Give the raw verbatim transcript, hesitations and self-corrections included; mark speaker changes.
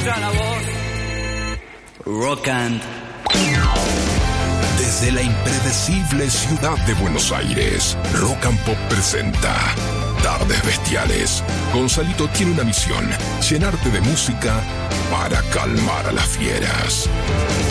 Speaker 1: escucha la voz. Rock and.
Speaker 2: Desde la impredecible ciudad de Buenos Aires, Rock and Pop presenta Tardes Bestiales. Gonzalito tiene una misión: llenarte de música para calmar a las fieras.